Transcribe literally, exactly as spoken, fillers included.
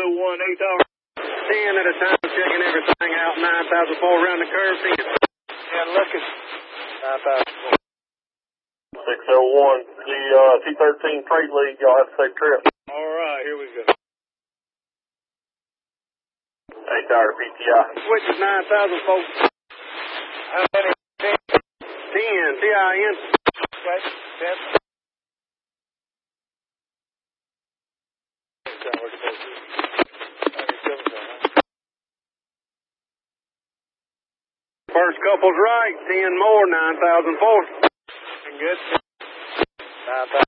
oh one, eight hours. ten at a time, checking everything out. nine thousand four around the curve. ten. ten looking. nine thousand four. six oh one, the uh, T thirteen trade lead, y'all have a safe trip. All right, here we go. Eight hour P T I. Switch is nine thousand four. How many? ten. ten, T I N. Okay, ten. First couple's right, ten more, nine thousand four. Good. nine thousand.